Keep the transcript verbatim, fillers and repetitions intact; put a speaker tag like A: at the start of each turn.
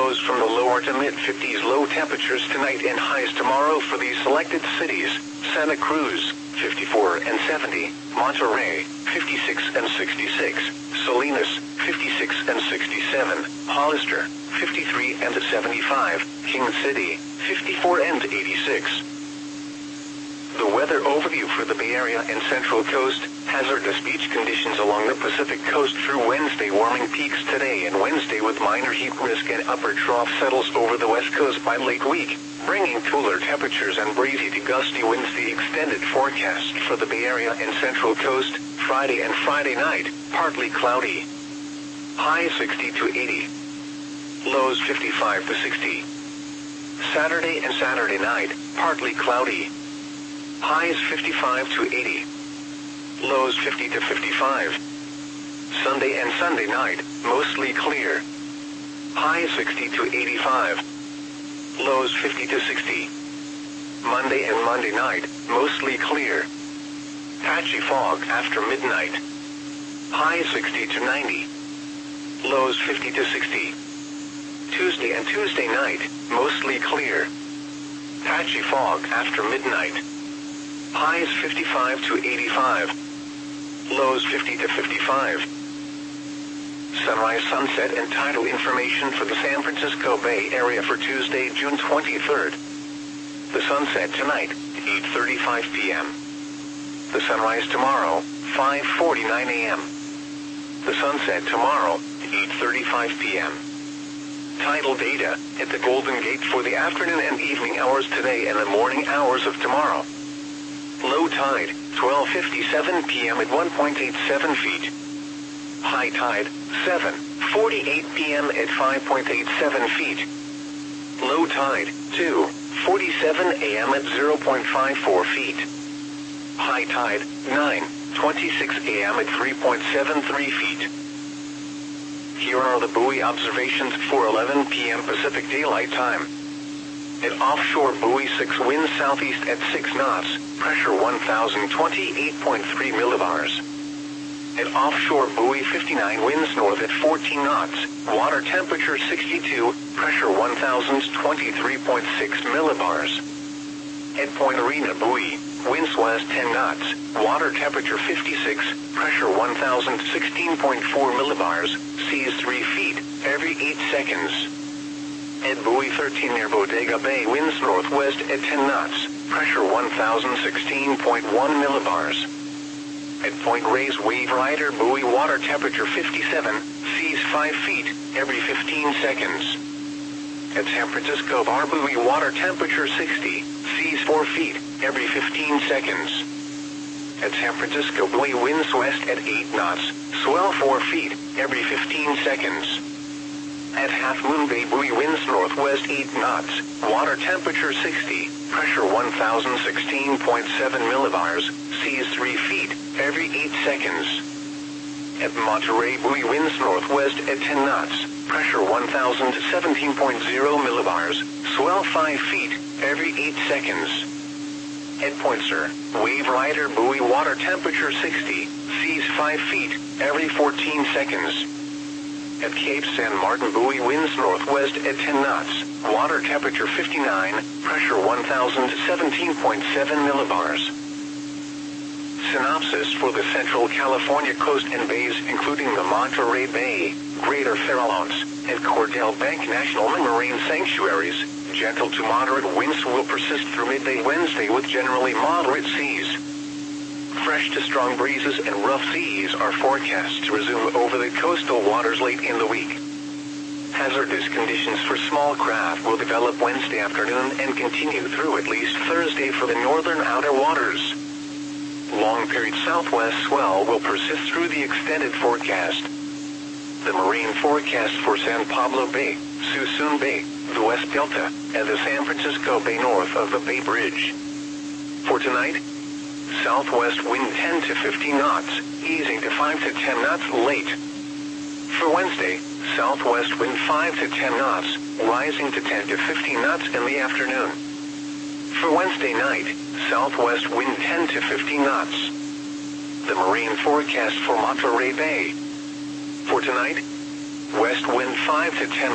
A: lows from the lower to mid fifties. Low temperatures tonight and highs tomorrow for these selected cities: Santa Cruz, fifty-four and seventy, Monterey, fifty-six and sixty-six, Salinas, fifty-six and sixty-seven, Hollister, fifty-three and seventy-five, King City, fifty-four and eighty-six. The weather overview for the Bay Area and Central Coast: hazardous beach conditions along the Pacific Coast through Wednesday. Warming peaks today and Wednesday with minor heat risk, and upper trough settles over the West Coast by late week, bringing cooler temperatures and breezy to gusty winds. The extended forecast for the Bay Area and Central Coast: Friday and Friday night, partly cloudy. High sixty to eighty. Lows fifty-five to sixty. Saturday and Saturday night, partly cloudy. Highs fifty-five to eighty. Lows fifty to fifty-five. Sunday and Sunday night, mostly clear. Highs sixty to eighty-five. Lows fifty to sixty. Monday and Monday night, mostly clear. Patchy fog after midnight. Highs sixty to ninety. Lows fifty to sixty. Tuesday and Tuesday night, mostly clear. Patchy fog after midnight. Highs fifty-five to eighty-five. Lows fifty to fifty-five. Sunrise, sunset, and tidal information for the San Francisco Bay Area for Tuesday, June twenty-third. The sunset tonight, eight thirty-five p m The sunrise tomorrow, five forty-nine a m The sunset tomorrow, eight thirty-five p m Tidal data at the Golden Gate for the afternoon and evening hours today and the morning hours of tomorrow. Low tide, twelve fifty-seven p m at one point eight seven feet. High tide, seven forty-eight p m at five point eight seven feet. Low tide, two forty-seven a m at zero point five four feet. High tide, nine twenty-six a m at three point seven three feet. Here are the buoy observations for eleven p m Pacific Daylight Time. At offshore buoy six, winds southeast at six knots, pressure one thousand twenty-eight point three millibars. At offshore buoy fifty-nine, winds north at fourteen knots, water temperature sixty-two, pressure one thousand twenty-three point six millibars. At Point Arena buoy, winds west ten knots, water temperature fifty-six, pressure one thousand sixteen point four millibars, seas three feet every eight seconds. At buoy thirteen near Bodega Bay, winds northwest at ten knots, pressure one thousand sixteen point one millibars. At Point Reyes Wave Rider buoy, water temperature fifty-seven, seas five feet every fifteen seconds. At San Francisco Bar buoy, water temperature sixty, seas four feet every fifteen seconds. At San Francisco buoy, winds west at eight knots, swell four feet every fifteen seconds. At Half Moon Bay buoy, winds northwest eight knots, water temperature sixty, pressure one thousand sixteen point seven millibars, seas three feet every eight seconds. At Monterey buoy, winds northwest at ten knots, pressure one thousand seventeen point zero millibars, swell five feet every eight seconds. At Point Sur, Wave Rider buoy, water temperature sixty, seas five feet every fourteen seconds. At Cape San Martin buoy, winds northwest at ten knots, water temperature fifty-nine, pressure one thousand seventeen point seven millibars. Synopsis for the Central California coast and bays, including the Monterey Bay, Greater Farallones, and Cordell Bank National Marine Sanctuaries. Gentle to moderate winds will persist through midday Wednesday with generally moderate seas. Fresh to strong breezes and rough seas are forecast to resume over the coastal waters late in the week. Hazardous conditions for small craft will develop Wednesday afternoon and continue through at least Thursday for the northern outer waters. Long-period southwest swell will persist through the extended forecast. The marine forecast for San Pablo Bay, Suisun Bay, the West Delta, and the San Francisco Bay north of the Bay Bridge. For tonight, southwest wind ten to fifteen knots, easing to five to ten knots late. For Wednesday, southwest wind five to ten knots, rising to ten to fifteen knots in the afternoon. For Wednesday night, southwest wind ten to fifteen knots. The marine forecast for Monterey Bay. For tonight, west wind five to ten